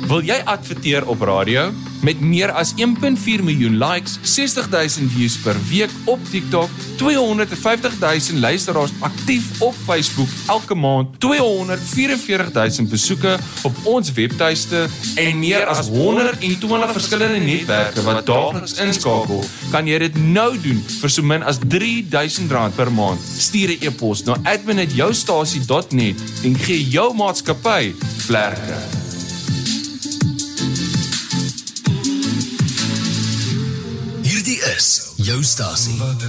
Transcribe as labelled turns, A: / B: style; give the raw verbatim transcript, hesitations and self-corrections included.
A: Wil jy adverteer op radio? Met meer as een komma vier miljoen likes, sestig duisend views per week op TikTok, tweehonderdvyftig duisend luisteraars aktief op Facebook elke maand, tweehonderd vyf vier duisend besoeke op ons webtuiste en meer as honderd en twintig verskillende netwerke wat daagliks inskakel, kan jy dit nou doen vir so min as drie duisend rand per maand. Stuur 'n e-pos na admin at joustasie dot net en gee jou maatskappy vlerke.
B: Hierdie is jou stasie.